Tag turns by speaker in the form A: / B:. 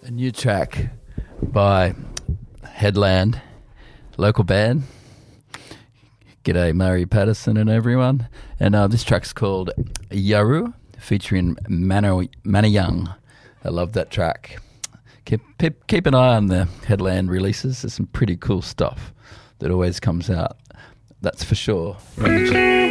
A: A new track by Headland, local band. G'day Murray Patterson and everyone. And this track's called Yaru, featuring Mana Young. I love that track. Keep an eye on the Headland releases. There's some pretty cool stuff that always comes out. That's for sure.